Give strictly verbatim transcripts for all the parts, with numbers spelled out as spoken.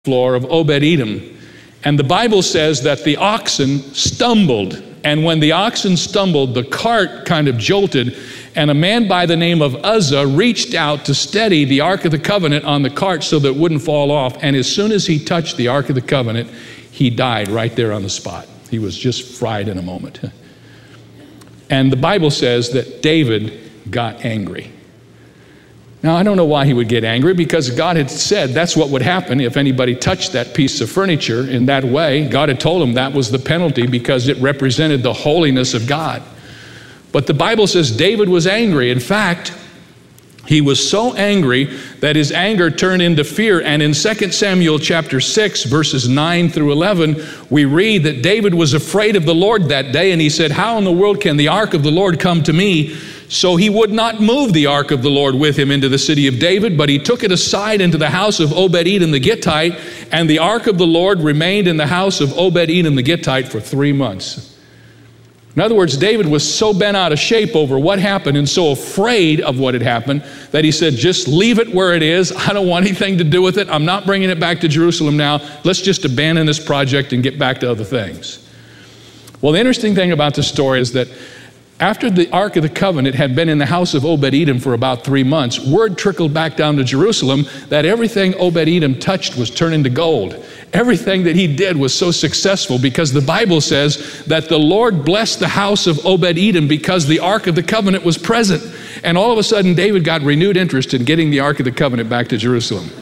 floor of Obed-Edom. And the Bible says that the oxen stumbled. And when the oxen stumbled, the cart kind of jolted. And a man by the name of Uzzah reached out to steady the Ark of the Covenant on the cart so that it wouldn't fall off. And as soon as he touched the Ark of the Covenant, he died right there on the spot. He was just fried in a moment. And the Bible says that David got angry. Now, I don't know why he would get angry, because God had said that's what would happen if anybody touched that piece of furniture in that way. God had told him that was the penalty because it represented the holiness of God. But the Bible says David was angry. In fact, he was so angry that his anger turned into fear. And in Second Samuel chapter six, verses nine through eleven, we read that David was afraid of the Lord that day, and he said, "How in the world can the ark of the Lord come to me?" So he would not move the ark of the Lord with him into the city of David, but he took it aside into the house of Obed-Edom the Gittite, and the ark of the Lord remained in the house of Obed-Edom the Gittite for three months. In other words, David was so bent out of shape over what happened and so afraid of what had happened that he said, just leave it where it is. I don't want anything to do with it. I'm not bringing it back to Jerusalem now. Let's just abandon this project and get back to other things. Well, the interesting thing about the story is that after the Ark of the Covenant had been in the house of Obed-Edom for about three months, word trickled back down to Jerusalem that everything Obed-Edom touched was turned into gold. Everything that he did was so successful because the Bible says that the Lord blessed the house of Obed-Edom because the Ark of the Covenant was present. And all of a sudden, David got renewed interest in getting the Ark of the Covenant back to Jerusalem.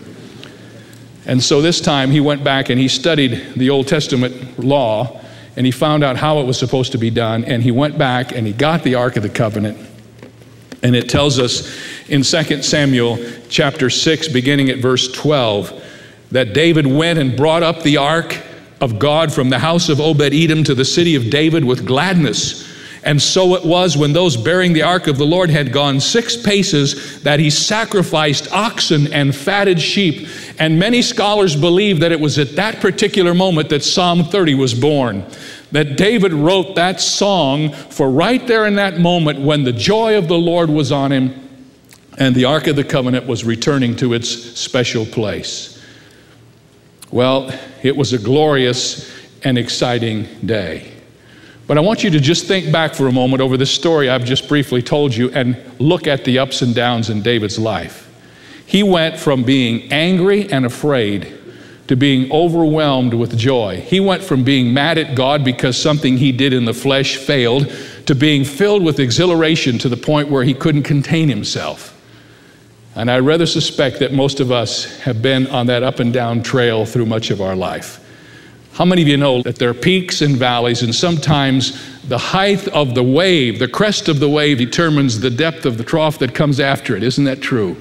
And so this time he went back and he studied the Old Testament law, and he found out how it was supposed to be done, and he went back and he got the Ark of the Covenant. And it tells us in Second Samuel chapter six, beginning at verse twelve, that David went and brought up the Ark of God from the house of Obed-Edom to the city of David with gladness. And so it was, when those bearing the Ark of the Lord had gone six paces, that he sacrificed oxen and fatted sheep. And many scholars believe that it was at that particular moment that Psalm thirty was born. That David wrote that song for right there in that moment when the joy of the Lord was on him and the Ark of the Covenant was returning to its special place. Well, it was a glorious and exciting day. But I want you to just think back for a moment over this story I've just briefly told you and look at the ups and downs in David's life. He went from being angry and afraid to being overwhelmed with joy. He went from being mad at God because something he did in the flesh failed to being filled with exhilaration to the point where he couldn't contain himself. And I rather suspect that most of us have been on that up and down trail through much of our life. How many of you know that there are peaks and valleys, and sometimes the height of the wave, the crest of the wave, determines the depth of the trough that comes after it? Isn't that true?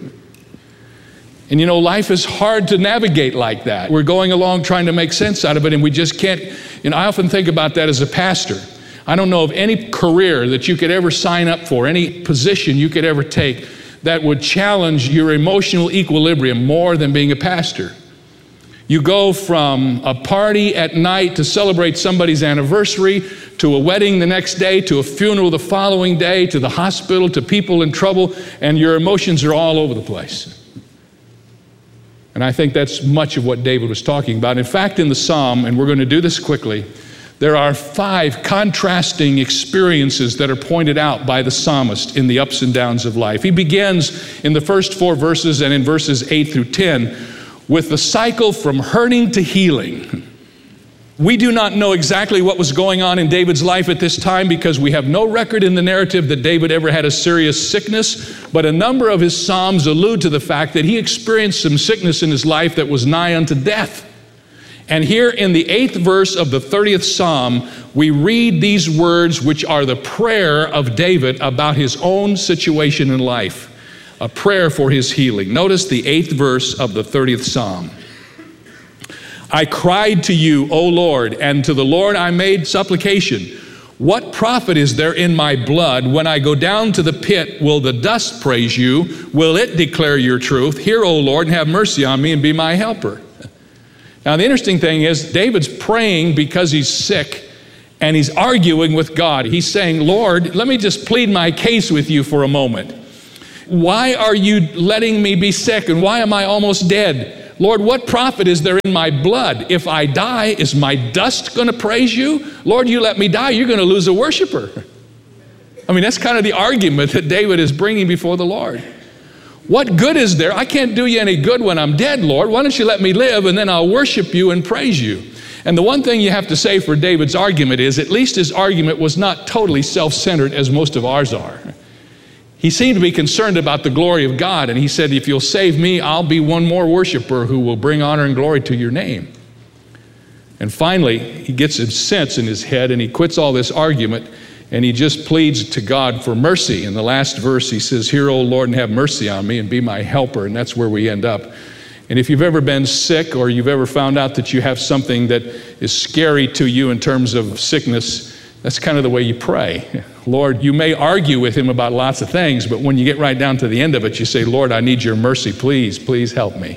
And you know, life is hard to navigate like that. We're going along trying to make sense out of it, and we just can't. You know, I often think about that as a pastor. I don't know of any career that you could ever sign up for, any position you could ever take that would challenge your emotional equilibrium more than being a pastor. You go from a party at night to celebrate somebody's anniversary, to a wedding the next day, to a funeral the following day, to the hospital, to people in trouble, and your emotions are all over the place. And I think that's much of what David was talking about. In fact, in the Psalm, and we're going to do this quickly, there are five contrasting experiences that are pointed out by the psalmist in the ups and downs of life. He begins in the first four verses and in verses eight through ten with the cycle from hurting to healing. We do not know exactly what was going on in David's life at this time because we have no record in the narrative that David ever had a serious sickness, but a number of his psalms allude to the fact that he experienced some sickness in his life that was nigh unto death. And here in the eighth verse of the thirtieth Psalm, we read these words, which are the prayer of David about his own situation in life, a prayer for his healing. Notice the eighth verse of the thirtieth Psalm. I cried to you, O Lord, and to the Lord I made supplication. What profit is there in my blood? When I go down to the pit, will the dust praise you? Will it declare your truth? Hear, O Lord, and have mercy on me and be my helper. Now, the interesting thing is David's praying because he's sick, and he's arguing with God. He's saying, Lord, let me just plead my case with you for a moment. Why are you letting me be sick, and why am I almost dead? Lord, what profit is there in my blood? If I die, is my dust going to praise you? Lord, you let me die, you're going to lose a worshiper. I mean, that's kind of the argument that David is bringing before the Lord. What good is there? I can't do you any good when I'm dead, Lord. Why don't you let me live, and then I'll worship you and praise you. And the one thing you have to say for David's argument is, at least his argument was not totally self-centered as most of ours are. He seemed to be concerned about the glory of God, and he said, if you'll save me, I'll be one more worshiper who will bring honor and glory to your name. And finally, he gets a sense in his head, and he quits all this argument, and he just pleads to God for mercy. In the last verse, he says, hear, O Lord, and have mercy on me, and be my helper. And that's where we end up. And if you've ever been sick, or you've ever found out that you have something that is scary to you in terms of sickness, that's kind of the way you pray. Lord, you may argue with him about lots of things, but when you get right down to the end of it, you say, Lord, I need your mercy. Please, please help me.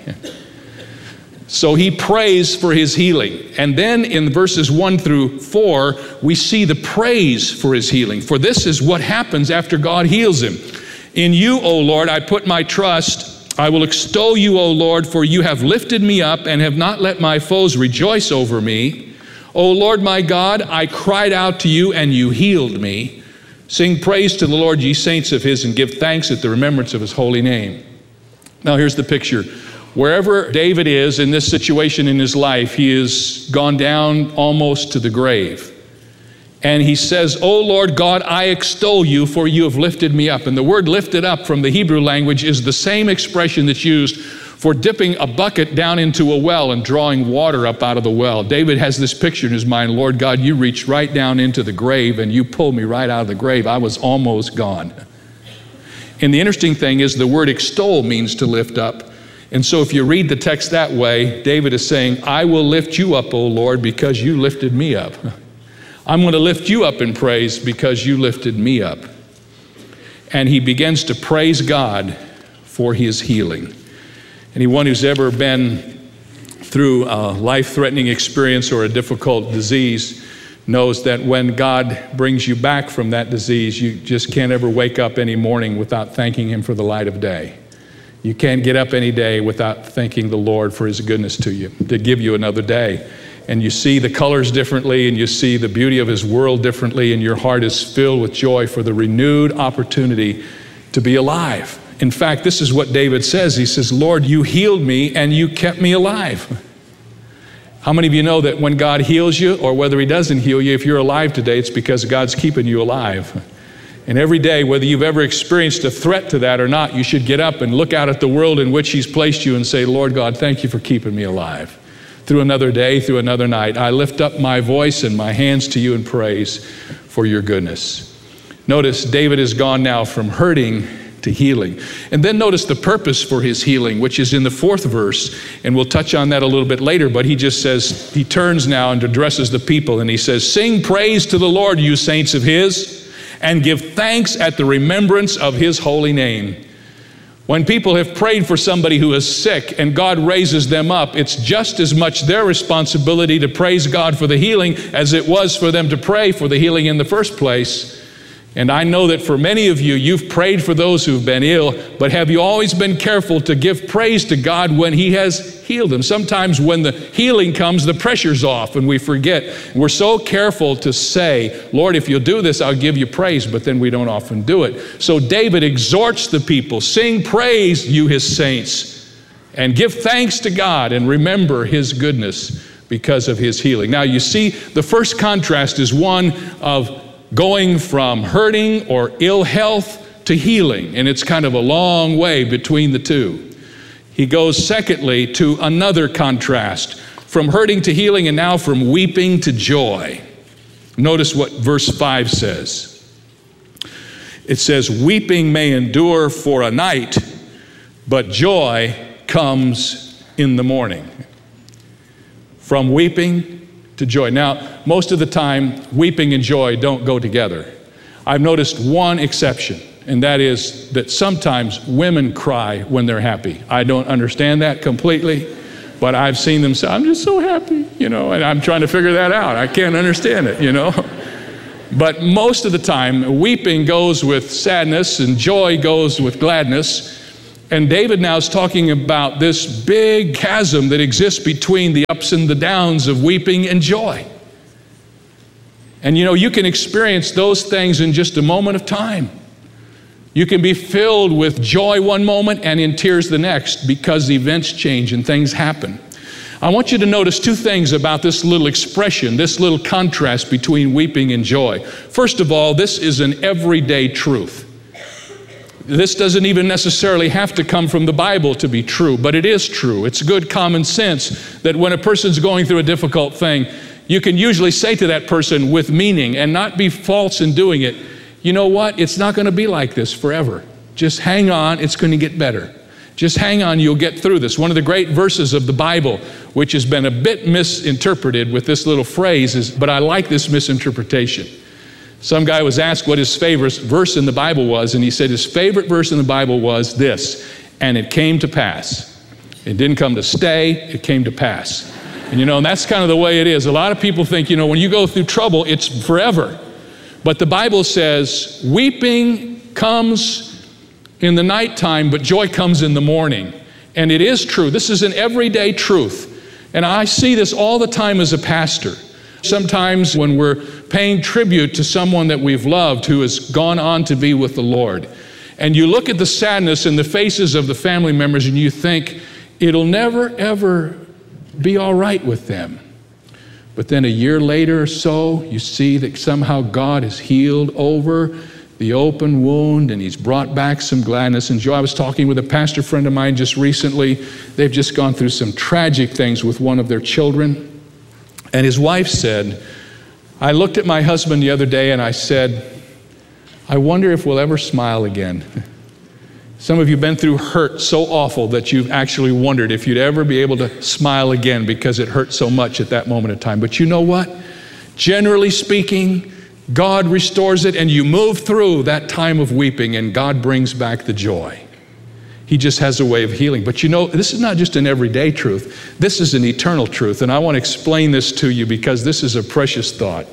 So he prays for his healing. And then in verses one through four, we see the praise for his healing. For this is what happens after God heals him. In you, O Lord, I put my trust. I will extol you, O Lord, for you have lifted me up and have not let my foes rejoice over me. O Lord my God, I cried out to you and you healed me. Sing praise to the Lord, ye saints of his, and give thanks at the remembrance of his holy name. Now here's the picture. Wherever David is in this situation in his life, he has gone down almost to the grave. And he says, O Lord God, I extol you, for you have lifted me up. And the word lifted up from the Hebrew language is the same expression that's used for dipping a bucket down into a well and drawing water up out of the well. David has this picture in his mind, Lord God, you reached right down into the grave and you pulled me right out of the grave. I was almost gone. And the interesting thing is the word extol means to lift up. And so if you read the text that way, David is saying, I will lift you up, O Lord, because you lifted me up. I'm going to lift you up in praise because you lifted me up. And he begins to praise God for his healing. Anyone who's ever been through a life-threatening experience or a difficult disease knows that when God brings you back from that disease, you just can't ever wake up any morning without thanking him for the light of day. You can't get up any day without thanking the Lord for his goodness to you, to give you another day. And you see the colors differently, and you see the beauty of his world differently, and your heart is filled with joy for the renewed opportunity to be alive. In fact, this is what David says. He says, Lord, you healed me and you kept me alive. How many of you know that when God heals you, or whether he doesn't heal you, if you're alive today, it's because God's keeping you alive. And every day, whether you've ever experienced a threat to that or not, you should get up and look out at the world in which he's placed you and say, Lord God, thank you for keeping me alive. Through another day, through another night, I lift up my voice and my hands to you in praise for your goodness. Notice David has gone now from hurting to healing. And then notice the purpose for his healing, which is in the fourth verse, and we'll touch on that a little bit later, but he just says, he turns now and addresses the people, and he says, sing praise to the Lord, you saints of his, and give thanks at the remembrance of his holy name. When people have prayed for somebody who is sick and God raises them up, it's just as much their responsibility to praise God for the healing as it was for them to pray for the healing in the first place. And I know that for many of you, you've prayed for those who've been ill, but have you always been careful to give praise to God when he has healed them? Sometimes when the healing comes, the pressure's off and we forget. We're so careful to say, Lord, if you'll do this, I'll give you praise, but then we don't often do it. So David exhorts the people, sing praise, you his saints, and give thanks to God and remember his goodness because of his healing. Now you see, the first contrast is one of going from hurting or ill health to healing, and it's kind of a long way between the two. He goes secondly to another contrast, from hurting to healing, and now from weeping to joy. Notice what verse five says. It says, weeping may endure for a night, but joy comes in the morning. From weeping to joy. Now, most of the time, weeping and joy don't go together. I've noticed one exception, and that is that sometimes women cry when they're happy. I don't understand that completely, but I've seen them say, I'm just so happy, you know, and I'm trying to figure that out. I can't understand it, you know. But most of the time, weeping goes with sadness and joy goes with gladness. And David now is talking about this big chasm that exists between the ups and the downs of weeping and joy. And you know, you can experience those things in just a moment of time. You can be filled with joy one moment and in tears the next because events change and things happen. I want you to notice two things about this little expression, this little contrast between weeping and joy. First of all, this is an everyday truth. This doesn't even necessarily have to come from the Bible to be true, but it is true. It's good common sense that when a person's going through a difficult thing, you can usually say to that person with meaning and not be false in doing it, you know what, it's not going to be like this forever. Just hang on, it's going to get better. Just hang on, you'll get through this. One of the great verses of the Bible, which has been a bit misinterpreted with this little phrase, is, but I like this misinterpretation. Some guy was asked what his favorite verse in the Bible was, and he said his favorite verse in the Bible was this, and it came to pass. It didn't come to stay, it came to pass. And you know, and that's kind of the way it is. A lot of people think, you know, when you go through trouble, it's forever. But the Bible says, weeping comes in the nighttime, but joy comes in the morning. And it is true. This is an everyday truth. And I see this all the time as a pastor. Sometimes when we're paying tribute to someone that we've loved who has gone on to be with the Lord, and you look at the sadness in the faces of the family members and you think, it'll never, ever be all right with them. But then a year later or so, you see that somehow God has healed over the open wound and he's brought back some gladness and joy. I was talking with a pastor friend of mine just recently. They've just gone through some tragic things with one of their children. And his wife said, I looked at my husband the other day and I said, I wonder if we'll ever smile again. Some of you have been through hurt so awful that you've actually wondered if you'd ever be able to smile again because it hurt so much at that moment of time. But you know what? Generally speaking, God restores it and you move through that time of weeping and God brings back the joy. He just has a way of healing. But you know, this is not just an everyday truth. This is an eternal truth. And I want to explain this to you because this is a precious thought.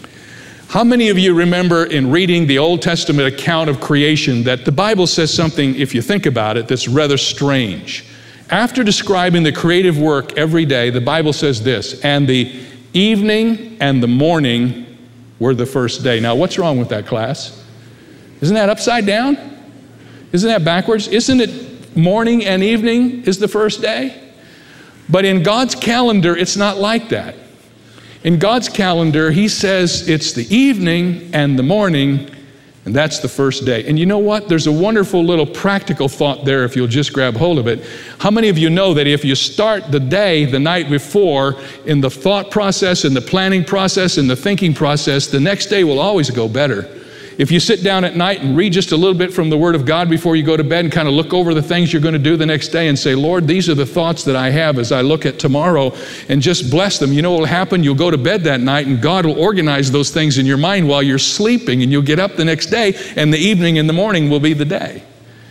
How many of you remember in reading the Old Testament account of creation that the Bible says something, if you think about it, that's rather strange? After describing the creative work every day, the Bible says this, and the evening and the morning were the first day. Now, what's wrong with that, class? Isn't that upside down? Isn't that backwards? Isn't it morning and evening is the first day? But in God's calendar, it's not like that. In God's calendar, he says it's the evening and the morning, and that's the first day. And you know what? There's a wonderful little practical thought there if you'll just grab hold of it. How many of you know that if you start the day the night before in the thought process, in the planning process, in the thinking process, the next day will always go better? If you sit down at night and read just a little bit from the Word of God before you go to bed and kind of look over the things you're going to do the next day and say, Lord, these are the thoughts that I have as I look at tomorrow, and just bless them. You know what will happen? You'll go to bed that night and God will organize those things in your mind while you're sleeping, and you'll get up the next day and the evening and the morning will be the day.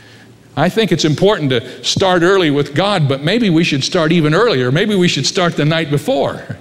I think it's important to start early with God, but maybe we should start even earlier. Maybe we should start the night before.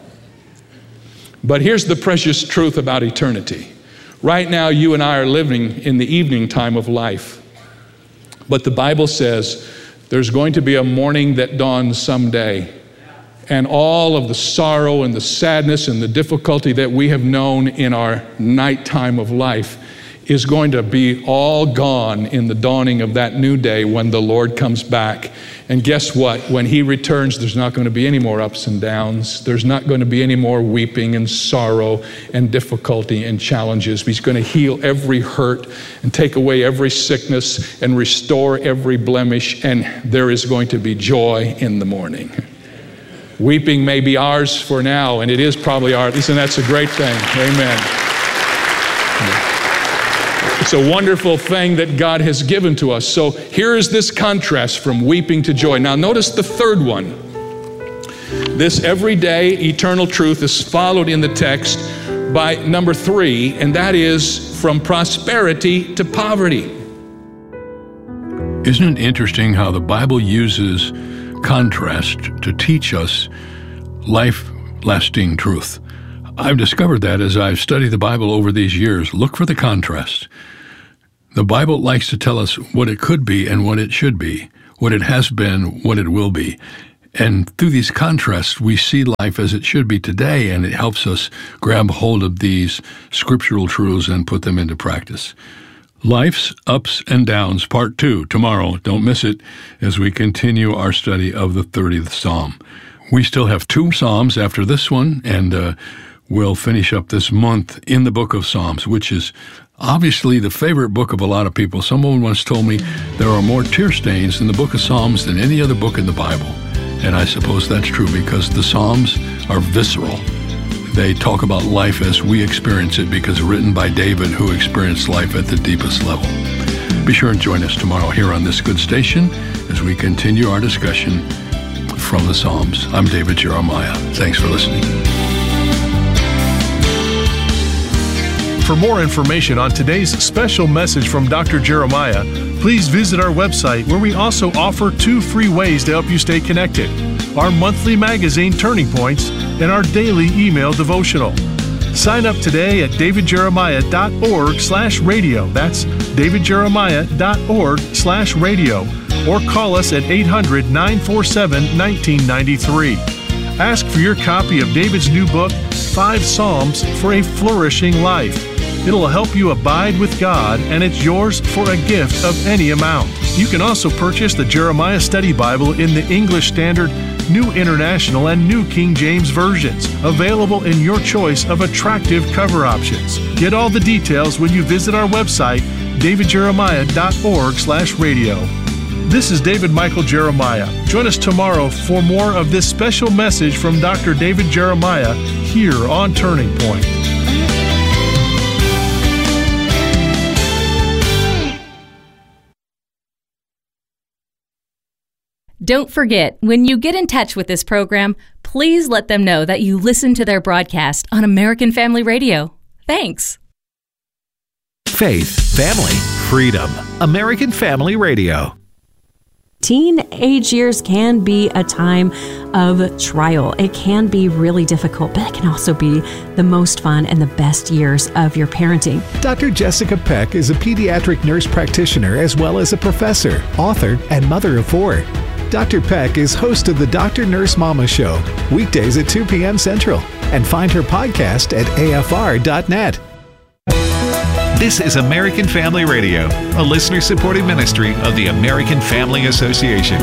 But here's the precious truth about eternity. Right now, you and I are living in the evening time of life. But the Bible says there's going to be a morning that dawns someday. And all of the sorrow and the sadness and the difficulty that we have known in our nighttime of life is going to be all gone in the dawning of that new day when the Lord comes back. And guess what? When he returns, there's not going to be any more ups and downs. There's not going to be any more weeping and sorrow and difficulty and challenges. He's going to heal every hurt and take away every sickness and restore every blemish. And there is going to be joy in the morning. Weeping may be ours for now, and it is probably ours, and that's a great thing. Amen. It's a wonderful thing that God has given to us. So here is this contrast from weeping to joy. Now notice the third one. This everyday eternal truth is followed in the text by number three, and that is from prosperity to poverty. Isn't it interesting how the Bible uses contrast to teach us life-lasting truth? I've discovered that as I've studied the Bible over these years. Look for the contrast. The Bible likes to tell us what it could be and what it should be, what it has been, what it will be. And through these contrasts, we see life as it should be today, and it helps us grab hold of these scriptural truths and put them into practice. Life's Ups and Downs, Part two, tomorrow. Don't miss it as we continue our study of the thirtieth Psalm. We still have two Psalms after this one, and uh, we'll finish up this month in the book of Psalms, which is obviously the favorite book of a lot of people. Someone once told me there are more tear stains in the book of Psalms than any other book in the Bible. And I suppose that's true because the Psalms are visceral. They talk about life as we experience it because written by David, who experienced life at the deepest level. Be sure and join us tomorrow here on this good station as we continue our discussion from the Psalms. I'm David Jeremiah. Thanks for listening. For more information on today's special message from Doctor Jeremiah, please visit our website where we also offer two free ways to help you stay connected: our monthly magazine, Turning Points, and our daily email devotional. Sign up today at davidjeremiah.org slash radio. That's davidjeremiah.org slash radio. Or call us at eight hundred, nine four seven, nineteen ninety-three. Ask for your copy of David's new book, Five Psalms for a Flourishing Life. It'll help you abide with God, and it's yours for a gift of any amount. You can also purchase the Jeremiah Study Bible in the English Standard, New International, and New King James versions, available in your choice of attractive cover options. Get all the details when you visit our website, davidjeremiah.org slash radio. This is David Michael Jeremiah. Join us tomorrow for more of this special message from Doctor David Jeremiah here on Turning Point. Don't forget, when you get in touch with this program, please let them know that you listen to their broadcast on American Family Radio. Thanks. Faith, family, freedom. American Family Radio. Teenage years can be a time of trial. It can be really difficult, but it can also be the most fun and the best years of your parenting. Doctor Jessica Peck is a pediatric nurse practitioner as well as a professor, author, and mother of four. Doctor Peck is host of the Doctor Nurse Mama Show, weekdays at two p.m. Central, and find her podcast at A F R dot net. This is American Family Radio, a listener-supported ministry of the American Family Association.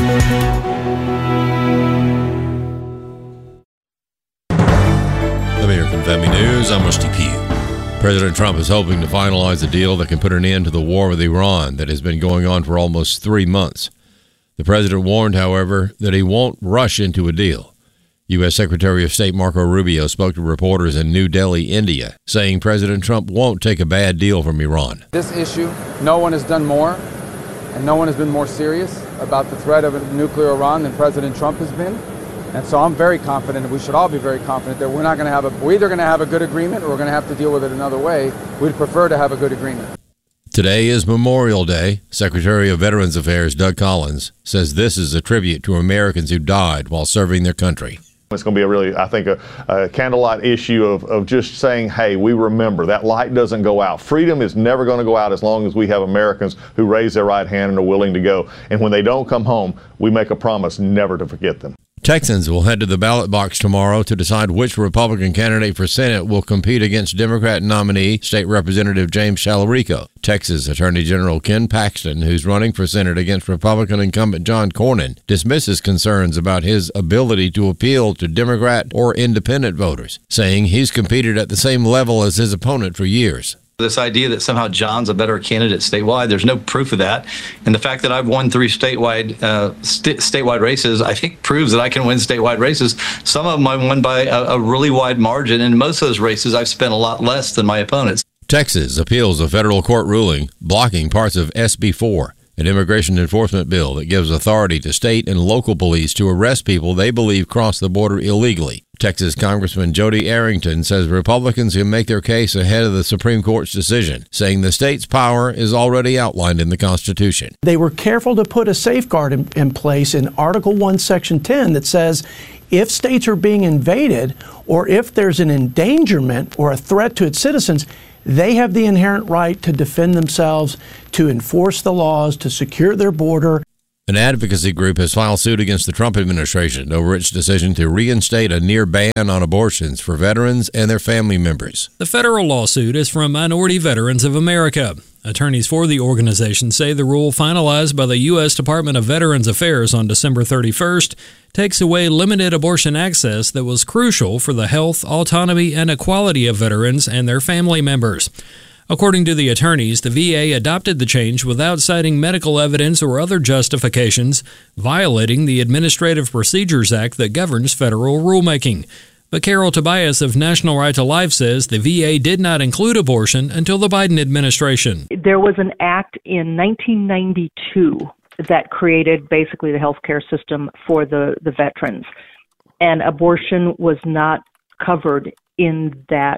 American Family News, I'm Rusty Pugh. President Trump is hoping to finalize a deal that can put an end to the war with Iran that has been going on for almost three months. The president warned, however, that he won't rush into a deal. U S. Secretary of State Marco Rubio spoke to reporters in New Delhi, India, saying President Trump won't take a bad deal from Iran. This issue, no one has done more, and no one has been more serious about the threat of a nuclear Iran than President Trump has been. And so I'm very confident, and we should all be very confident, that we're not going to have a, we're either going to have a good agreement or we're going to have to deal with it another way. We'd prefer to have a good agreement. Today is Memorial Day. Secretary of Veterans Affairs Doug Collins says this is a tribute to Americans who died while serving their country. It's going to be a really, I think, a, a candlelight issue of, of just saying, hey, we remember. That light doesn't go out. Freedom is never going to go out as long as we have Americans who raise their right hand and are willing to go. And when they don't come home, we make a promise never to forget them. Texans will head to the ballot box tomorrow to decide which Republican candidate for Senate will compete against Democrat nominee State Representative James Challarico. Texas Attorney General Ken Paxton, who's running for Senate against Republican incumbent John Cornyn, dismisses concerns about his ability to appeal to Democrat or independent voters, saying he's competed at the same level as his opponent for years. This idea that somehow John's a better candidate statewide, there's no proof of that. And the fact that I've won three statewide uh, st- statewide races, I think proves that I can win statewide races. Some of them I won by a, a really wide margin. And in most of those races, I've spent a lot less than my opponents. Texas appeals a federal court ruling blocking parts of S B four, an immigration enforcement bill that gives authority to state and local police to arrest people they believe cross the border illegally. Texas Congressman Jody Arrington says Republicans can make their case ahead of the Supreme Court's decision, saying the state's power is already outlined in the Constitution. They were careful to put a safeguard in, in place in Article one, Section ten that says if states are being invaded or if there's an endangerment or a threat to its citizens, they have the inherent right to defend themselves, to enforce the laws, to secure their border. An advocacy group has filed suit against the Trump administration over its decision to reinstate a near ban on abortions for veterans and their family members. The federal lawsuit is from Minority Veterans of America. Attorneys for the organization say the rule finalized by the U S Department of Veterans Affairs on December thirty-first takes away limited abortion access that was crucial for the health, autonomy, and equality of veterans and their family members. According to the attorneys, the V A adopted the change without citing medical evidence or other justifications, violating the Administrative Procedures Act that governs federal rulemaking. But Carol Tobias of National Right to Life says the V A did not include abortion until the Biden administration. There was an act in nineteen ninety-two that created basically the health care system for the, the veterans, and abortion was not covered in that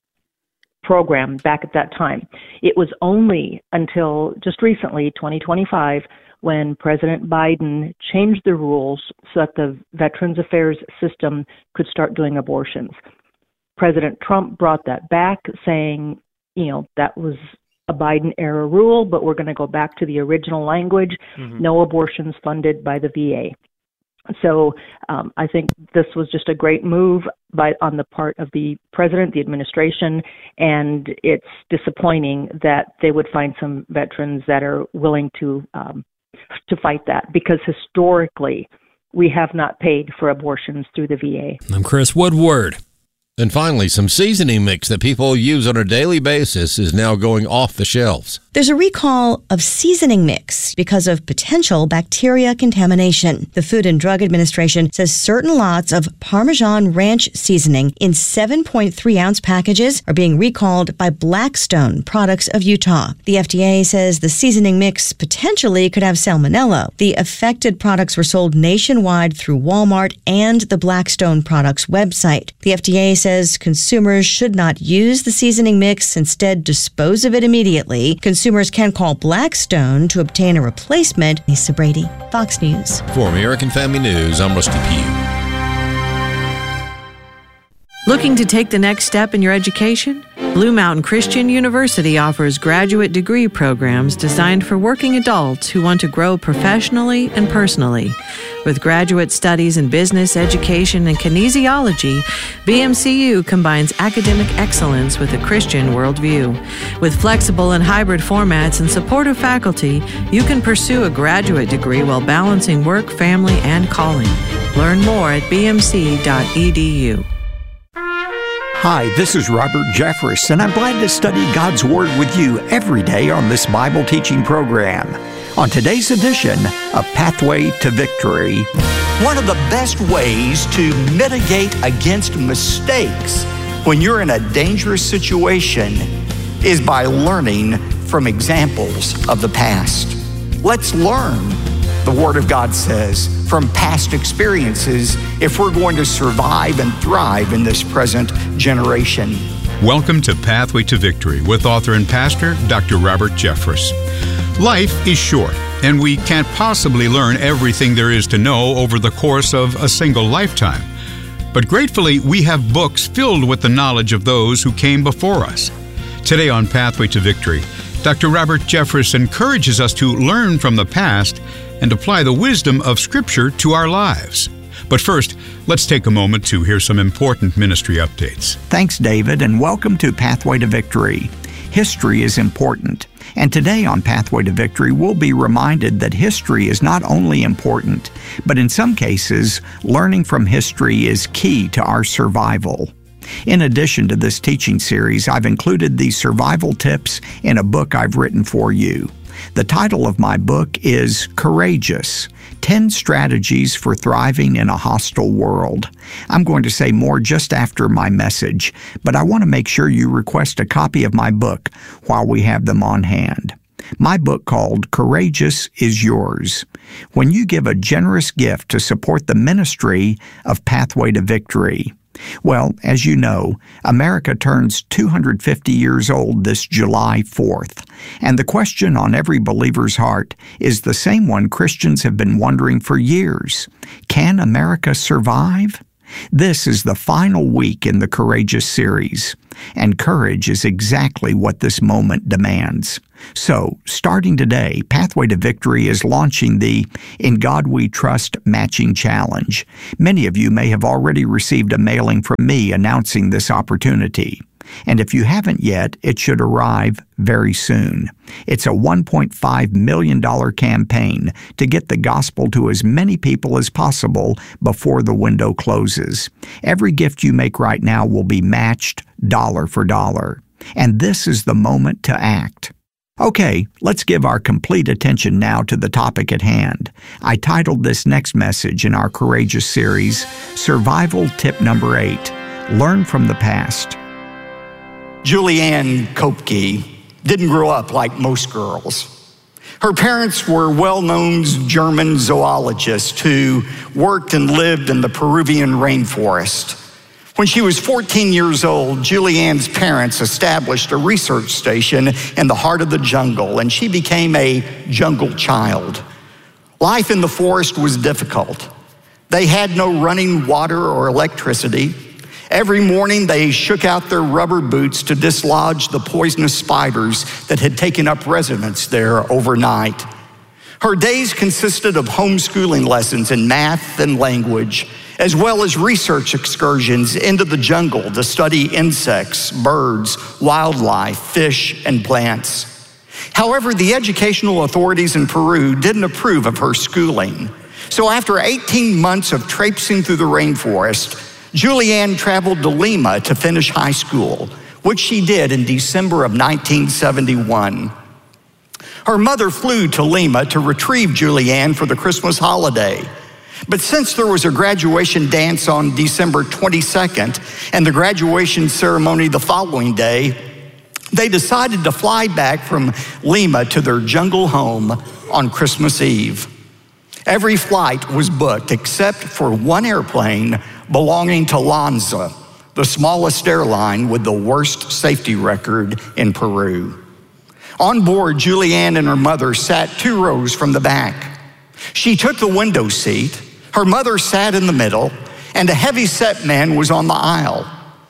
program back at that time. It was only until just recently, twenty twenty-five, when President Biden changed the rules so that the Veterans Affairs system could start doing abortions. President Trump brought that back, saying, you know, that was a Biden-era rule, but we're going to go back to the original language, mm-hmm. no abortions funded by the V A. So um, I think this was just a great move by on the part of the president, the administration, and it's disappointing that they would find some veterans that are willing to um, to fight that, because historically we have not paid for abortions through the V A. I'm Chris Woodward. And finally, some seasoning mix that people use on a daily basis is now going off the shelves. There's a recall of seasoning mix because of potential bacteria contamination. The Food and Drug Administration says certain lots of Parmesan Ranch seasoning in seven point three ounce packages are being recalled by Blackstone Products of Utah. The F D A says the seasoning mix potentially could have salmonella. The affected products were sold nationwide through Walmart and the Blackstone Products website. The F D A says consumers should not use the seasoning mix, instead dispose of it immediately. Consumers can call Blackstone to obtain a replacement. Lisa Brady, Fox News. For American Family News, I'm Rusty Pugh. Looking to take the next step in your education? Blue Mountain Christian University offers graduate degree programs designed for working adults who want to grow professionally and personally. With graduate studies in business, education, and kinesiology, B M C U combines academic excellence with a Christian worldview. With flexible and hybrid formats and supportive faculty, you can pursue a graduate degree while balancing work, family, and calling. Learn more at b m c dot e d u. Hi, this is Robert Jeffress, and I'm glad to study God's Word with you every day on this Bible teaching program. On today's edition of Pathway to Victory, one of the best ways to mitigate against mistakes when you're in a dangerous situation is by learning from examples of the past. Let's learn, the Word of God says, from past experiences if we're going to survive and thrive in this present generation. Welcome to Pathway to Victory with author and pastor Doctor Robert Jeffress. Life is short, and we can't possibly learn everything there is to know over the course of a single lifetime. But gratefully, we have books filled with the knowledge of those who came before us. Today on Pathway to Victory, Doctor Robert Jeffress encourages us to learn from the past and apply the wisdom of Scripture to our lives. But first, let's take a moment to hear some important ministry updates. Thanks, David, and welcome to Pathway to Victory. History is important, and today on Pathway to Victory, we'll be reminded that history is not only important, but in some cases, learning from history is key to our survival. In addition to this teaching series, I've included these survival tips in a book I've written for you. The title of my book is Courageous, ten Strategies for Thriving in a Hostile World. I'm going to say more just after my message, but I want to make sure you request a copy of my book while we have them on hand. My book, called Courageous, is yours. When you give a generous gift to support the ministry of Pathway to Victory. Well, as you know, America turns two hundred fifty years old this July fourth, and the question on every believer's heart is the same one Christians have been wondering for years. Can America survive? This is the final week in the Courageous series, and courage is exactly what this moment demands. So, starting today, Pathway to Victory is launching the In God We Trust Matching Challenge. Many of you may have already received a mailing from me announcing this opportunity. And if you haven't yet, it should arrive very soon. It's a one point five million dollars campaign to get the gospel to as many people as possible before the window closes. Every gift you make right now will be matched dollar for dollar. And this is the moment to act. Okay, let's give our complete attention now to the topic at hand. I titled this next message in our Courageous series, Survival Tip Number eight, Learn from the Past. Julianne Kopke didn't grow up like most girls. Her parents were well-known German zoologists who worked and lived in the Peruvian rainforest. When she was fourteen years old, Julianne's parents established a research station in the heart of the jungle, and she became a jungle child. Life in the forest was difficult. They had no running water or electricity. Every morning, they shook out their rubber boots to dislodge the poisonous spiders that had taken up residence there overnight. Her days consisted of homeschooling lessons in math and language, as well as research excursions into the jungle to study insects, birds, wildlife, fish, and plants. However, the educational authorities in Peru didn't approve of her schooling. So after eighteen months of traipsing through the rainforest, Julianne traveled to Lima to finish high school, which she did in December of nineteen seventy-one. Her mother flew to Lima to retrieve Julianne for the Christmas holiday. But since there was a graduation dance on December twenty-second and the graduation ceremony the following day, they decided to fly back from Lima to their jungle home on Christmas Eve. Every flight was booked except for one airplane belonging to Lanza, the smallest airline with the worst safety record in Peru. On board, Julianne and her mother sat two rows from the back. She took the window seat, her mother sat in the middle, and a heavy-set man was on the aisle.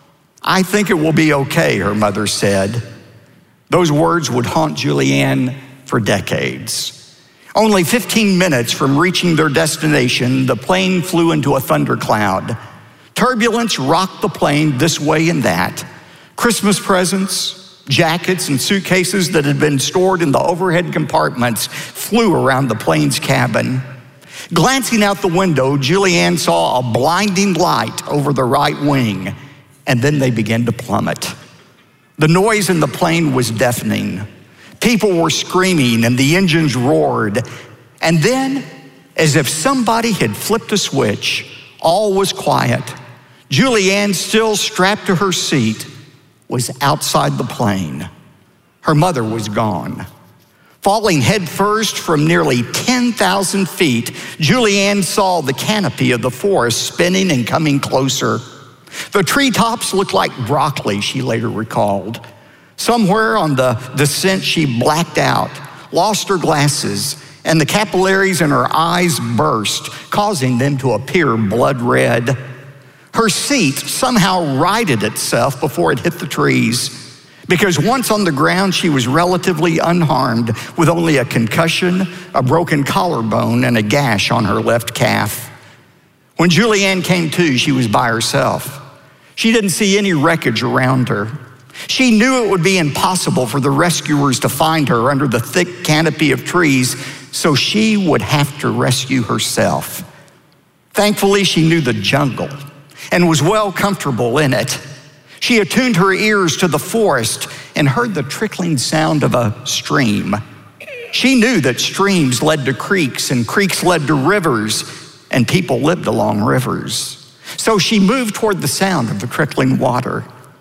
"I think it will be okay," her mother said. Those words would haunt Julianne for decades. Only fifteen minutes from reaching their destination, the plane flew into a thundercloud. Turbulence rocked the plane this way and that. Christmas presents, jackets, and suitcases that had been stored in the overhead compartments flew around the plane's cabin. Glancing out the window, Julianne saw a blinding light over the right wing, and then they began to plummet. The noise in the plane was deafening. People were screaming and the engines roared. And then, as if somebody had flipped a switch, all was quiet. Julianne, still strapped to her seat, was outside the plane. Her mother was gone. Falling headfirst from nearly ten thousand feet, Julianne saw the canopy of the forest spinning and coming closer. The treetops looked like broccoli, she later recalled. Somewhere on the descent, she blacked out, lost her glasses, and the capillaries in her eyes burst, causing them to appear blood red. Her seat somehow righted itself before it hit the trees, because once on the ground, she was relatively unharmed, with only a concussion, a broken collarbone, and a gash on her left calf. When Julianne came to, she was by herself. She didn't see any wreckage around her. She knew it would be impossible for the rescuers to find her under the thick canopy of trees, so she would have to rescue herself. Thankfully, she knew the jungle and was well comfortable in it. She attuned her ears to the forest and heard the trickling sound of a stream. She knew that streams led to creeks and creeks led to rivers, and people lived along rivers. So she moved toward the sound of the trickling water.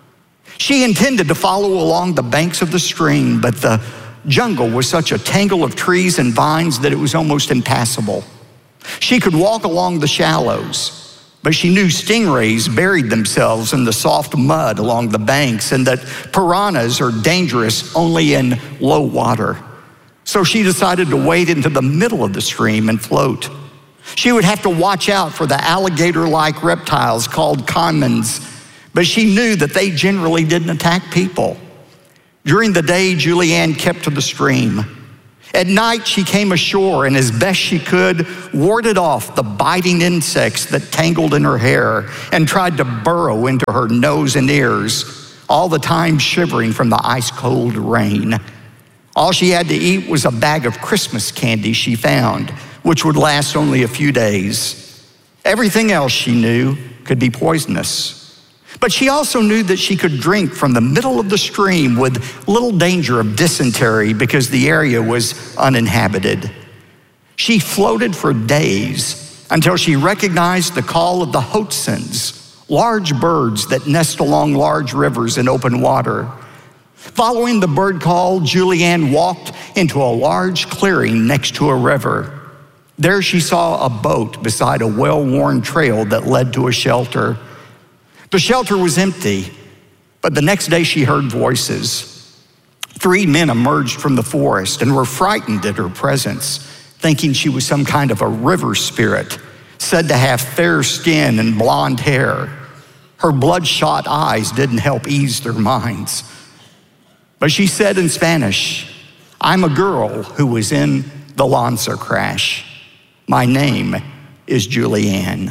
She intended to follow along the banks of the stream, but the jungle was such a tangle of trees and vines that it was almost impassable. She could walk along the shallows, but she knew stingrays buried themselves in the soft mud along the banks and that piranhas are dangerous only in low water. So she decided to wade into the middle of the stream and float. She would have to watch out for the alligator-like reptiles called caimans, but she knew that they generally didn't attack people. During the day, Julianne kept to the stream. At night, she came ashore and as best she could, warded off the biting insects that tangled in her hair and tried to burrow into her nose and ears, all the time shivering from the ice-cold rain. All she had to eat was a bag of Christmas candy she found, which would last only a few days. Everything else she knew could be poisonous. But she also knew that she could drink from the middle of the stream with little danger of dysentery because the area was uninhabited. She floated for days until she recognized the call of the hoatzins, large birds that nest along large rivers in open water. Following the bird call, Julianne walked into a large clearing next to a river. There she saw a boat beside a well-worn trail that led to a shelter. The shelter was empty, but the next day she heard voices. Three men emerged from the forest and were frightened at her presence, thinking she was some kind of a river spirit, said to have fair skin and blonde hair. Her bloodshot eyes didn't help ease their minds. But she said in Spanish, "I'm a girl who was in the Lanza crash. My name is Julianne."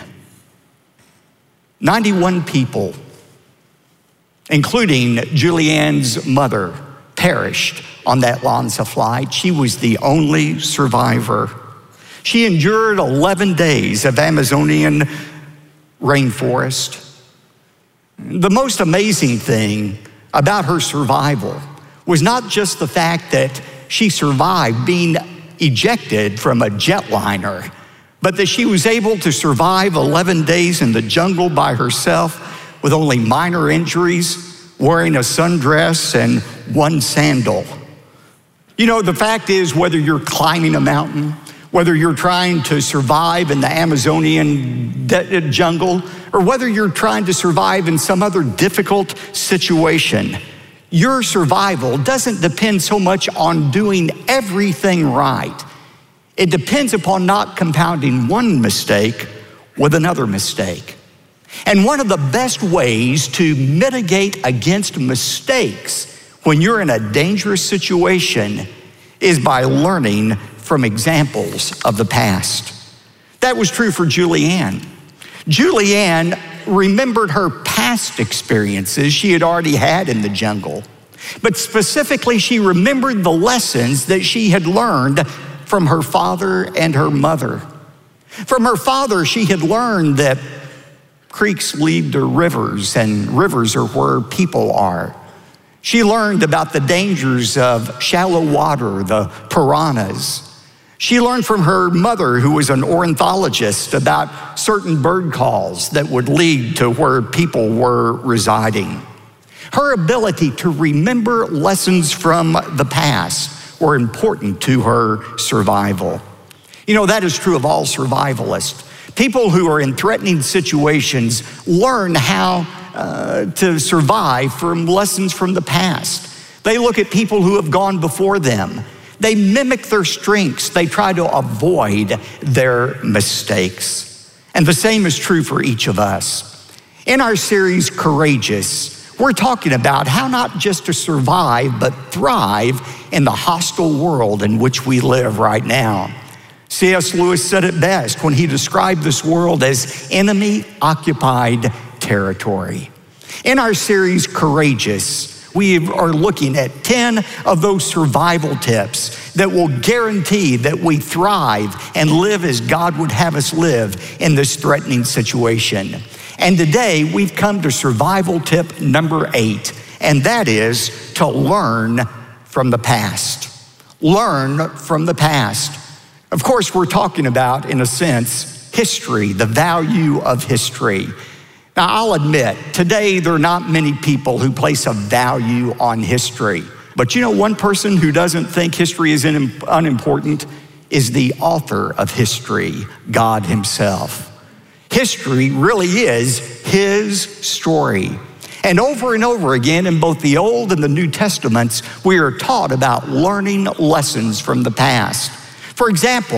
ninety-one people, including Julianne's mother, perished on that Lanza flight. She was the only survivor. She endured eleven days of Amazonian rainforest. The most amazing thing about her survival was not just the fact that she survived being ejected from a jetliner, but that she was able to survive eleven days in the jungle by herself with only minor injuries, wearing a sundress and one sandal. You know, the fact is, whether you're climbing a mountain, whether you're trying to survive in the Amazonian de- jungle, or whether you're trying to survive in some other difficult situation, your survival doesn't depend so much on doing everything right. It depends upon not compounding one mistake with another mistake. And one of the best ways to mitigate against mistakes when you're in a dangerous situation is by learning from examples of the past. That was true for Julianne. Julianne remembered her past experiences she had already had in the jungle, but specifically she remembered the lessons that she had learned from her father and her mother. From her father, she had learned that creeks lead to rivers, and rivers are where people are. She learned about the dangers of shallow water, the piranhas. She learned from her mother, who was an ornithologist, about certain bird calls that would lead to where people were residing. Her ability to remember lessons from the past were important to her survival. You know, that is true of all survivalists. People who are in threatening situations learn how uh, to survive from lessons from the past. They look at people who have gone before them. They mimic their strengths. They try to avoid their mistakes. And the same is true for each of us. In our series, Courageous, we're talking about how not just to survive, but thrive in the hostile world in which we live right now. C S Lewis said it best when he described this world as enemy-occupied territory. In our series, Courageous, we are looking at ten of those survival tips that will guarantee that we thrive and live as God would have us live in this threatening situation. And today we've come to survival tip number eight, and that is to learn from the past. Learn from the past. Of course, we're talking about, in a sense, history, the value of history. Now, I'll admit, today there are not many people who place a value on history. But you know, one person who doesn't think history is unimportant is the author of history, God himself. History really is his story. And over and over again in both the Old and the New Testaments, we are taught about learning lessons from the past. For example,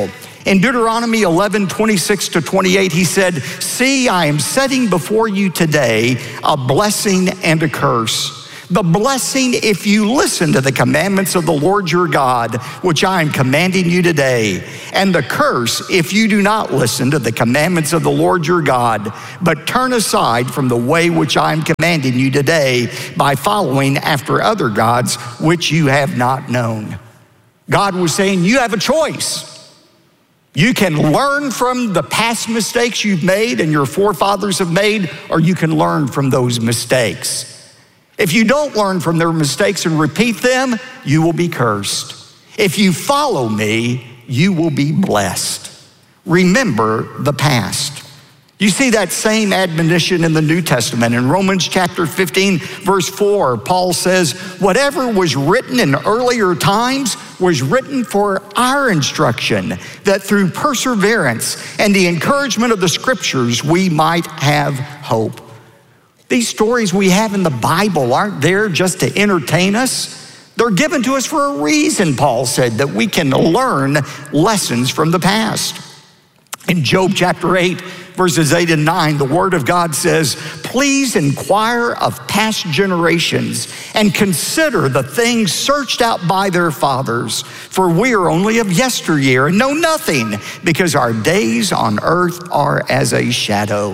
In Deuteronomy eleven, twenty-six to twenty-eight, he said, see, I am setting before you today a blessing and a curse. The blessing if you listen to the commandments of the Lord your God, which I am commanding you today. And the curse if you do not listen to the commandments of the Lord your God, but turn aside from the way which I am commanding you today by following after other gods which you have not known. God was saying, you have a choice. You can learn from the past mistakes you've made and your forefathers have made, or you can learn from those mistakes. If you don't learn from their mistakes and repeat them, you will be cursed. If you follow me, you will be blessed. Remember the past. You see that same admonition in the New Testament. In Romans chapter fifteen, verse four, Paul says, whatever was written in earlier times was written for our instruction, that through perseverance and the encouragement of the scriptures, we might have hope. These stories we have in the Bible aren't there just to entertain us. They're given to us for a reason, Paul said, that we can learn lessons from the past. In Job chapter eight, verses eight and nine, the word of God says, please inquire of past generations and consider the things searched out by their fathers, for we are only of yesteryear and know nothing, because our days on earth are as a shadow.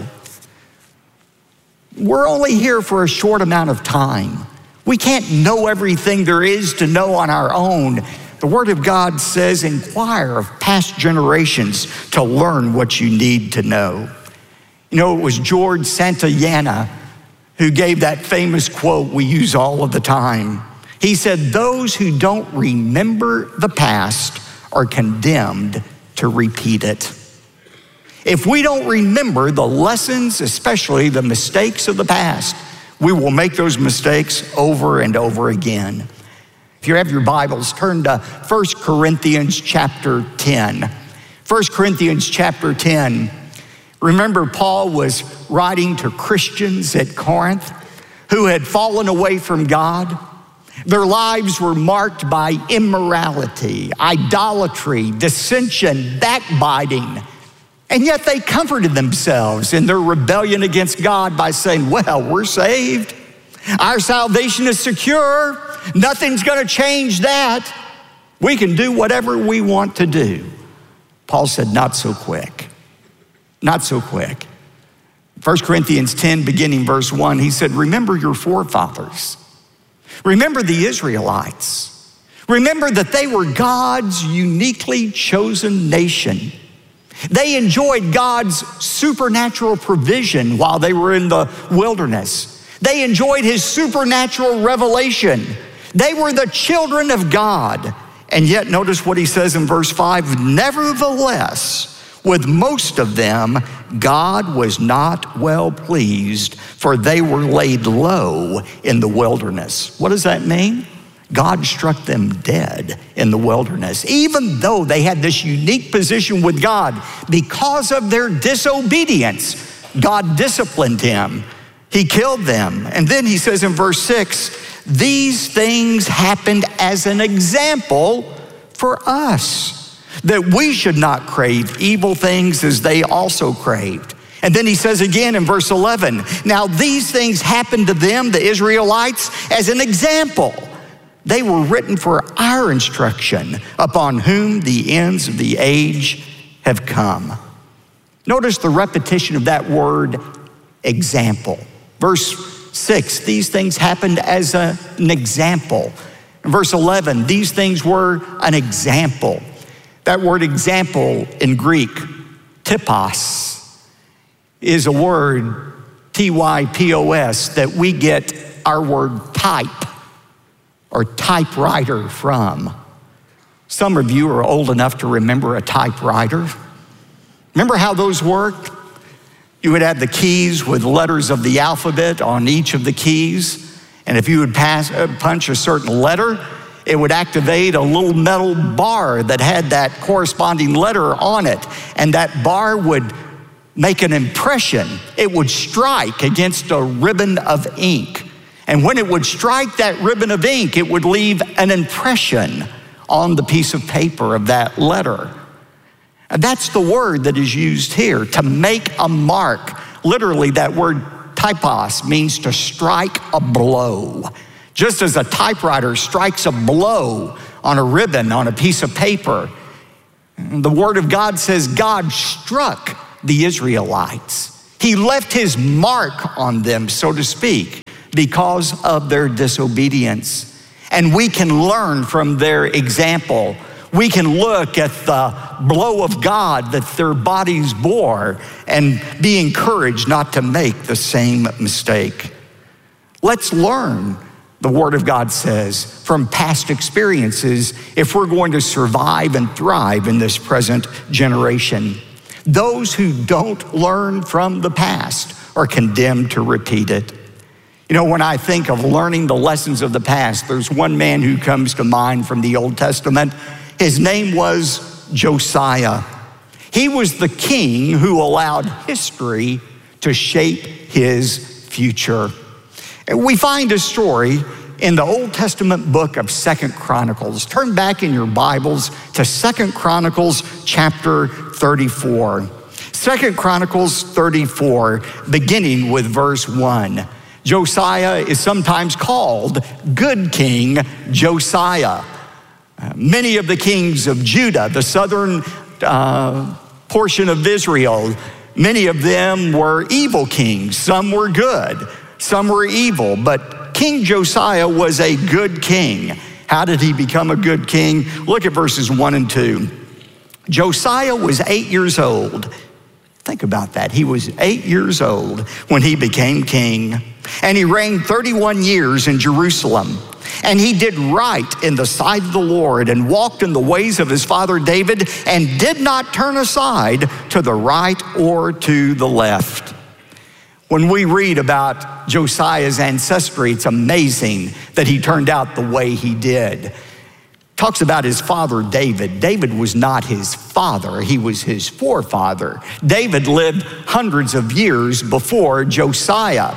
We're only here for a short amount of time. We can't know everything there is to know on our own. The Word of God says, inquire of past generations to learn what you need to know. You know, it was George Santayana who gave that famous quote we use all of the time. He said, those who don't remember the past are condemned to repeat it. If we don't remember the lessons, especially the mistakes of the past, we will make those mistakes over and over again. If you have your Bibles, turn to First Corinthians chapter ten. First Corinthians chapter ten. Remember, Paul was writing to Christians at Corinth who had fallen away from God. Their lives were marked by immorality, idolatry, dissension, backbiting. And yet they comforted themselves in their rebellion against God by saying, well, we're saved. Our salvation is secure. Nothing's going to change that. We can do whatever we want to do. Paul said, not so quick. Not so quick. First Corinthians ten, beginning verse one, he said, remember your forefathers. Remember the Israelites. Remember that they were God's uniquely chosen nation. They enjoyed God's supernatural provision while they were in the wilderness. They enjoyed his supernatural revelation. They were the children of God. And yet notice what he says in verse five, nevertheless, with most of them, God was not well pleased, for they were laid low in the wilderness. What does that mean? God struck them dead in the wilderness, even though they had this unique position with God. Because of their disobedience, God disciplined him. He killed them. And then he says in verse six, these things happened as an example for us, that we should not crave evil things as they also craved. And then he says again in verse eleven, now these things happened to them, the Israelites, as an example. They were written for our instruction, upon whom the ends of the age have come. Notice the repetition of that word, example. Verse six, these things happened as a, an example. In verse eleven, these things were an example. That word example in Greek, typos, is a word, T Y P O S, that we get our word type or typewriter from. Some of you are old enough to remember a typewriter. Remember how those worked? You would have the keys with letters of the alphabet on each of the keys. And if you would pass, uh, punch a certain letter, it would activate a little metal bar that had that corresponding letter on it. And that bar would make an impression. It would strike against a ribbon of ink. And when it would strike that ribbon of ink, it would leave an impression on the piece of paper of that letter. That's the word that is used here, to make a mark. Literally, that word typos means to strike a blow. Just as a typewriter strikes a blow on a ribbon, on a piece of paper, the Word of God says God struck the Israelites. He left his mark on them, so to speak, because of their disobedience. And we can learn from their example. We can look at the blow of God that their bodies bore and be encouraged not to make the same mistake. Let's learn, the Word of God says, from past experiences if we're going to survive and thrive in this present generation. Those who don't learn from the past are condemned to repeat it. You know, when I think of learning the lessons of the past, there's one man who comes to mind from the Old Testament. His name was Josiah. He was the king who allowed history to shape his future. And we find a story in the Old Testament book of Second Chronicles. Turn back in your Bibles to Second Chronicles chapter thirty-four. Second Chronicles thirty-four, beginning with verse one. Josiah is sometimes called Good King Josiah. Uh, many of the kings of Judah, the southern uh, portion of Israel, many of them were evil kings. Some were good, some were evil, but King Josiah was a good king. How did he become a good king? Look at verses one and two. Josiah was eight years old. Think about that. He was eight years old when he became king, and he reigned thirty-one years in Jerusalem. And he did right in the sight of the Lord and walked in the ways of his father David and did not turn aside to the right or to the left. When we read about Josiah's ancestry, it's amazing that he turned out the way he did. Talks about his father David. David was not his father, he was his forefather. David lived hundreds of years before Josiah.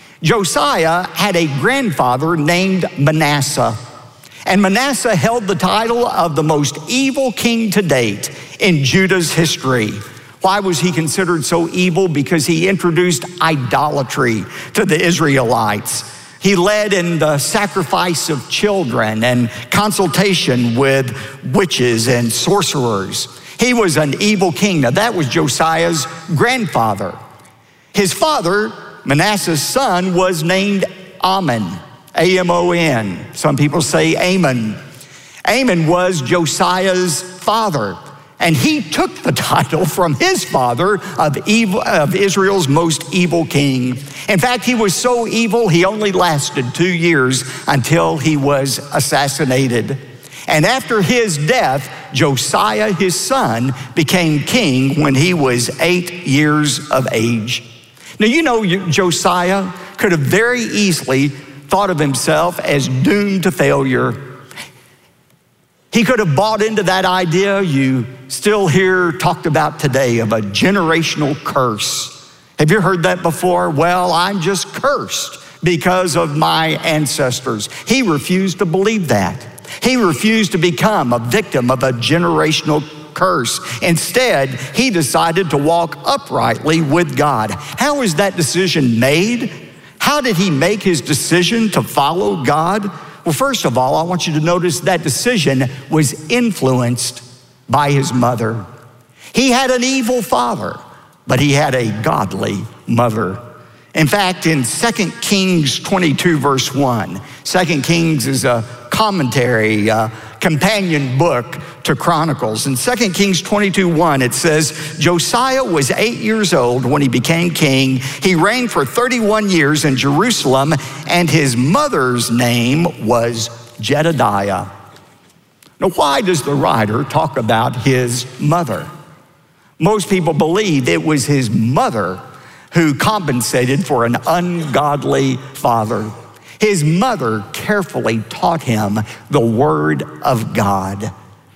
Josiah had a grandfather named Manasseh, and Manasseh held the title of the most evil king to date in Judah's history. Why was he considered so evil? Because he introduced idolatry to the Israelites. He led in the sacrifice of children and consultation with witches and sorcerers. He was an evil king. Now, that was Josiah's grandfather. His father, Manasseh's son, was named Amon, A M O N. Some people say Amon. Amon was Josiah's father, and he took the title from his father of, evil, of Israel's most evil king. In fact, he was so evil, he only lasted two years until he was assassinated. And after his death, Josiah, his son, became king when he was eight years of age. Now, you know, Josiah could have very easily thought of himself as doomed to failure. He could have bought into that idea you still hear talked about today of a generational curse. Have you heard that before? Well, I'm just cursed because of my ancestors. He refused to believe that. He refused to become a victim of a generational curse. Instead, he decided to walk uprightly with God. How was that decision made? How did he make his decision to follow God? Well, first of all, I want you to notice that decision was influenced by his mother. He had an evil father, but he had a godly mother. In fact, in Second Kings twenty-two, verse one, Second Kings is a commentary, a companion book to Chronicles. In Second Kings twenty-two, one, it says, Josiah was eight years old when he became king. He reigned for thirty-one years in Jerusalem, and his mother's name was Jedediah. Now, why does the writer talk about his mother? Most people believe it was his mother who compensated for an ungodly father. His mother carefully taught him the word of God.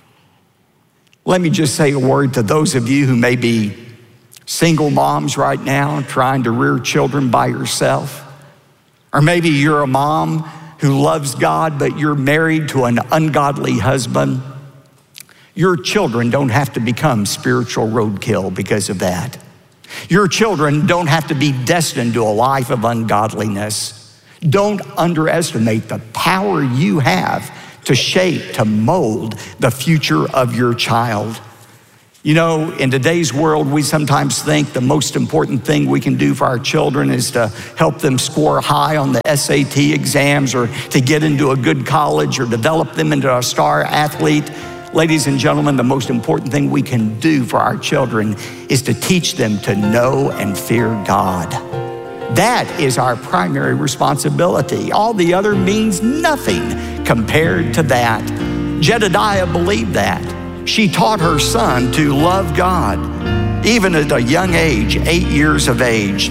Let me just say a word to those of you who may be single moms right now trying to rear children by yourself. Or maybe you're a mom who loves God, but you're married to an ungodly husband. Your children don't have to become spiritual roadkill because of that. Your children don't have to be destined to a life of ungodliness. Don't underestimate the power you have to shape, to mold the future of your child. You know, in today's world, we sometimes think the most important thing we can do for our children is to help them score high on the S A T exams, or to get into a good college, or develop them into a star athlete. Ladies and gentlemen, the most important thing we can do for our children is to teach them to know and fear God. That is our primary responsibility. All the other means nothing compared to that. Jedediah believed that. She taught her son to love God, even at a young age, eight years of age.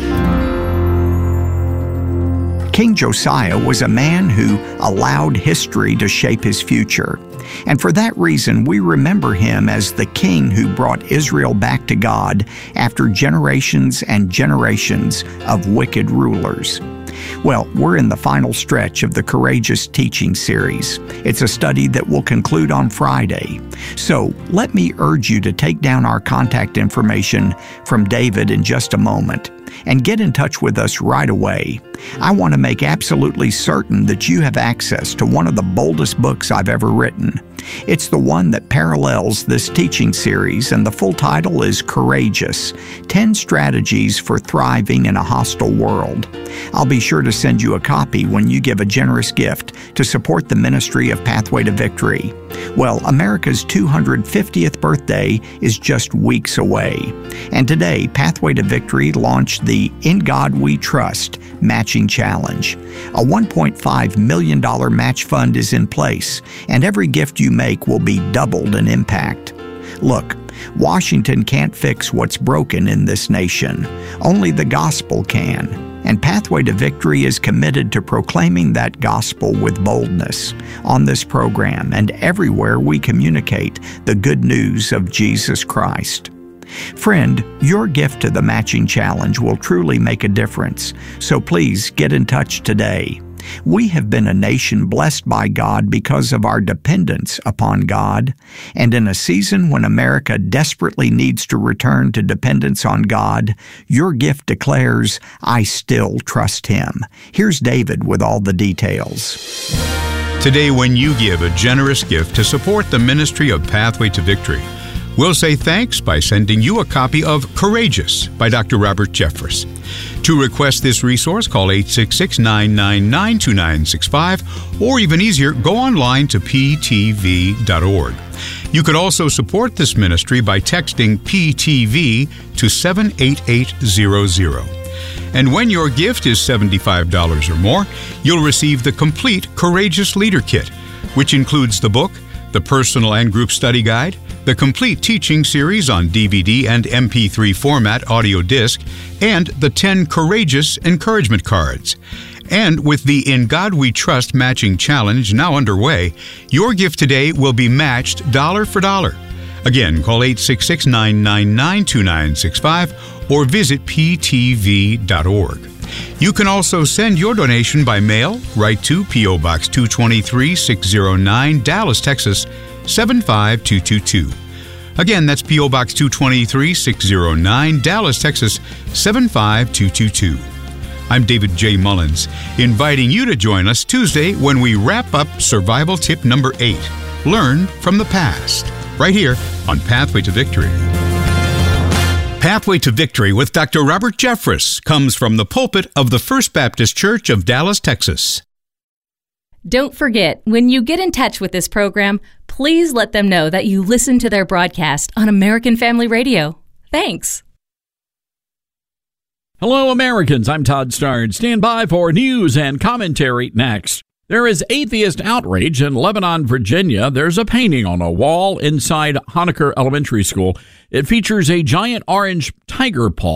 King Josiah was a man who allowed history to shape his future. And for that reason, we remember him as the king who brought Israel back to God after generations and generations of wicked rulers. Well, we're in the final stretch of the Courageous Teaching series. It's a study that will conclude on Friday. So let me urge you to take down our contact information from David in just a moment and get in touch with us right away. I want to make absolutely certain that you have access to one of the boldest books I've ever written. It's the one that parallels this teaching series, and the full title is Courageous: ten Strategies for Thriving in a Hostile World. I'll be sure to send you a copy when you give a generous gift to support the ministry of Pathway to Victory. Well, America's two hundred fiftieth birthday is just weeks away. And today, Pathway to Victory launched the In God We Trust Matching Challenge. A one point five million dollars match fund is in place, and every gift you make will be doubled in impact. Look, Washington can't fix what's broken in this nation. Only the gospel can. And Pathway to Victory is committed to proclaiming that gospel with boldness on this program and everywhere we communicate the good news of Jesus Christ. Friend, your gift to the Matching Challenge will truly make a difference, so please get in touch today. We have been a nation blessed by God because of our dependence upon God, and in a season when America desperately needs to return to dependence on God, your gift declares, "I still trust Him." Here's David with all the details. Today, when you give a generous gift to support the ministry of Pathway to Victory, we'll say thanks by sending you a copy of Courageous by Doctor Robert Jeffress. To request this resource, call eight six six, nine nine nine, two nine six five, or even easier, go online to p t v dot org. You could also support this ministry by texting P T V to seven eight eight zero zero. And when your gift is seventy-five dollars or more, you'll receive the complete Courageous Leader Kit, which includes the book, the personal and group study guide, the complete teaching series on D V D and M P three format audio disc, and the ten Courageous Encouragement Cards. And with the In God We Trust Matching Challenge now underway, your gift today will be matched dollar for dollar. Again, call eight six six, nine nine nine, two nine six five or visit p t v dot org. You can also send your donation by mail right to P O. Box two twenty-three, six oh nine, Dallas, Texas, seven five two two two. Again, that's P O. Box two twenty-three, six oh nine, Dallas, Texas, seven five two two two. I'm David J. Mullins, inviting you to join us Tuesday when we wrap up survival tip number eight, Learn from the Past, right here on Pathway to Victory. Pathway to Victory with Doctor Robert Jeffress comes from the pulpit of the First Baptist Church of Dallas, Texas. Don't forget, when you get in touch with this program, please let them know that you listen to their broadcast on American Family Radio. Thanks. Hello, Americans. I'm Todd Starnes. Stand by for news and commentary next. There is atheist outrage in Lebanon, Virginia. There's a painting on a wall inside Honaker Elementary School. It features a giant orange tiger paw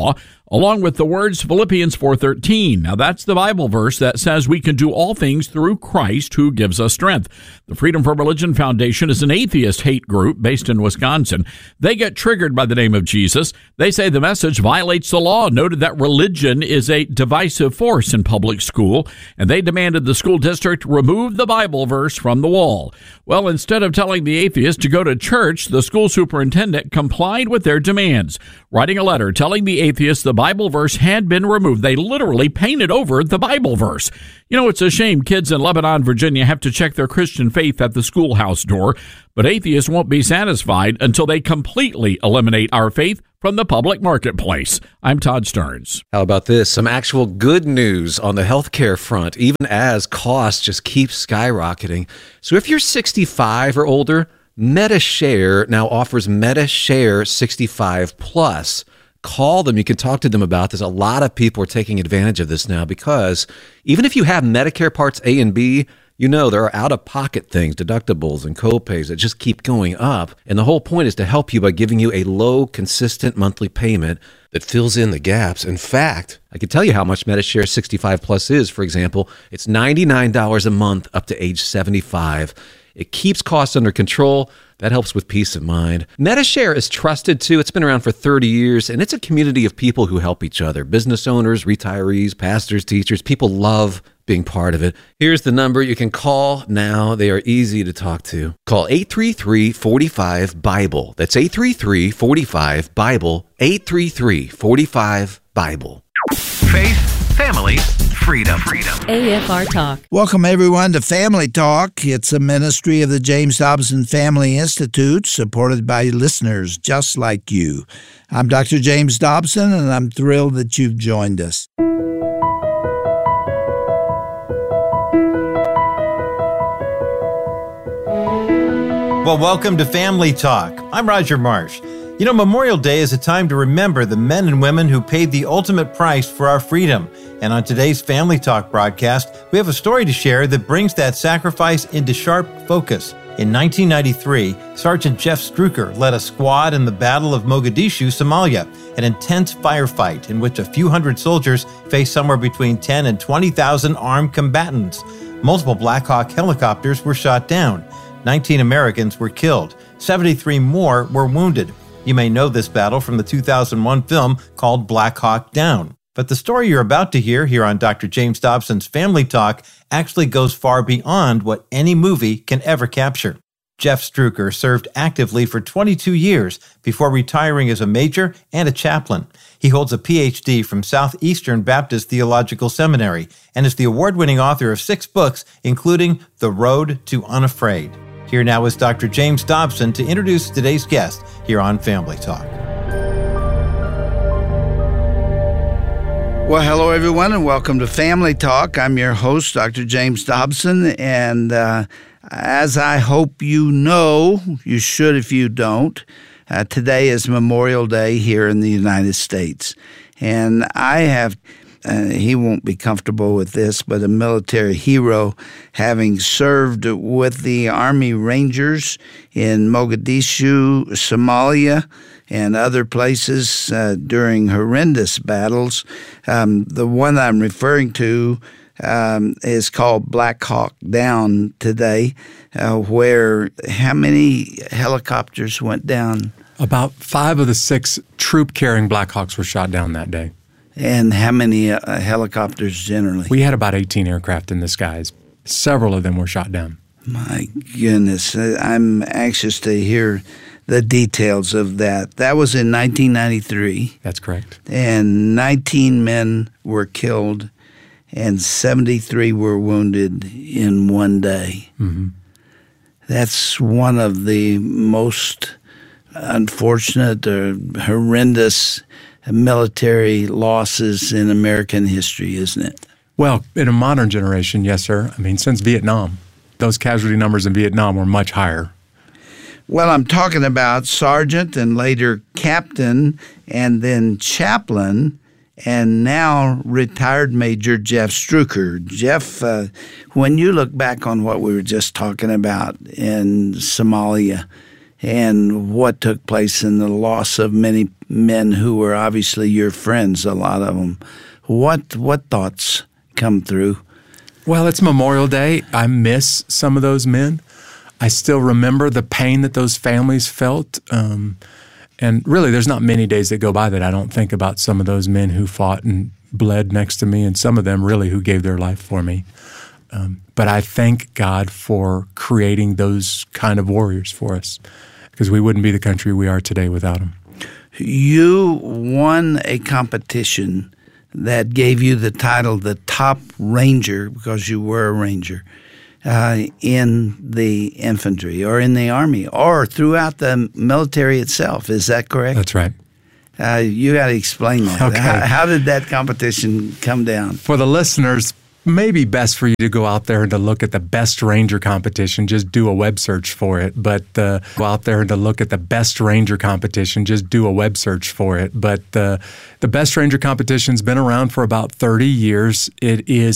along with the words Philippians four thirteen. Now, that's the Bible verse that says we can do all things through Christ who gives us strength. The Freedom from Religion Foundation is an atheist hate group based in Wisconsin. They get triggered by the name of Jesus. They say the message violates the law, noted that religion is a divisive force in public school, and they demanded the school district remove the Bible verse from the wall. Well, instead of telling the atheist to go to church, the school superintendent complied with their demands, writing a letter telling the atheist the Bible verse had been removed. They literally painted over the Bible verse. You know, it's a shame kids in Lebanon, Virginia have to check their Christian faith at the schoolhouse door, but atheists won't be satisfied until they completely eliminate our faith from the public marketplace. I'm Todd Stearns. How about this? Some actual good news on the healthcare front, even as costs just keep skyrocketing. So if you're sixty-five or older, MediShare now offers MediShare sixty-five plus. Call them. You can talk to them about this. A lot of people are taking advantage of this now because even if you have Medicare Parts A and B, you know there are out-of-pocket things, deductibles and copays that just keep going up. And the whole point is to help you by giving you a low, consistent monthly payment that fills in the gaps. In fact, I can tell you how much MediShare sixty-five plus is. For example, it's ninety-nine dollars a month up to age seventy-five. It keeps costs under control. That helps with peace of mind. MediShare is trusted, too. It's been around for thirty years, and it's a community of people who help each other. Business owners, retirees, pastors, teachers. People love being part of it. Here's the number you can call now. They are easy to talk to. Call eight three three, four five, BIBLE. That's eight three three, four five, BIBLE. eight three three, four five, BIBLE. Faith, family, freedom. Freedom. A F R Talk. Welcome, everyone, to Family Talk. It's a ministry of the James Dobson Family Institute, supported by listeners just like you. I'm Doctor James Dobson, and I'm thrilled that you've joined us. Well, welcome to Family Talk. I'm Roger Marsh. You know, Memorial Day is a time to remember the men and women who paid the ultimate price for our freedom. And on today's Family Talk broadcast, we have a story to share that brings that sacrifice into sharp focus. In nineteen ninety-three, Sergeant Jeff Struecker led a squad in the Battle of Mogadishu, Somalia, an intense firefight in which a few hundred soldiers faced somewhere between ten and twenty thousand armed combatants. Multiple Black Hawk helicopters were shot down. nineteen Americans were killed. seventy-three more were wounded. You may know this battle from the two thousand one film called Black Hawk Down. But the story you're about to hear here on Doctor James Dobson's Family Talk actually goes far beyond what any movie can ever capture. Jeff Struecker served actively for twenty-two years before retiring as a major and a chaplain. He holds a P H D from Southeastern Baptist Theological Seminary and is the award-winning author of six books, including The Road to Unafraid. Here now is Doctor James Dobson to introduce today's guest here on Family Talk. Well, hello, everyone, and welcome to Family Talk. I'm your host, Doctor James Dobson, and uh, as I hope you know, you should if you don't, uh, today is Memorial Day here in the United States. And I have, uh, he won't be comfortable with this, but a military hero, having served with the Army Rangers in Mogadishu, Somalia, and other places uh, during horrendous battles. Um, the one I'm referring to um, is called Black Hawk Down today, uh, where how many helicopters went down? About five of the six troop-carrying Black Hawks were shot down that day. And how many uh, helicopters generally? We had about eighteen aircraft in the skies. Several of them were shot down. My goodness. I'm anxious to hear the details of that. That was in nineteen ninety-three. That's correct. And nineteen men were killed and seventy-three were wounded in one day. Mm-hmm. That's one of the most unfortunate or horrendous military losses in American history, isn't it? Well, in a modern generation, yes, sir. I mean, since Vietnam, those casualty numbers in Vietnam were much higher. Well, I'm talking about sergeant and later captain and then chaplain and now retired Major Jeff Struecker. Jeff, uh, when you look back on what we were just talking about in Somalia, and what took place in the loss of many men who were obviously your friends, a lot of them. What what thoughts come through? Well, it's Memorial Day. I miss some of those men. I still remember the pain that those families felt. Um, and really, there's not many days that go by that I don't think about some of those men who fought and bled next to me, and some of them really who gave their life for me. Um, but I thank God for creating those kind of warriors for us, because we wouldn't be the country we are today without them. You won a competition that gave you the title the Top Ranger, because you were a Ranger, uh, in the infantry or in the Army or throughout the military itself. Is that correct? That's right. Uh, you got to explain that. Okay. How, how did that competition come down? For the listeners, maybe best for you to go out there and to look at the Best Ranger competition. Just do a web search for it. But uh, go out there and to look at the Best Ranger competition. Just do a web search for it. But uh, the Best Ranger competition's been around for about thirty years. It is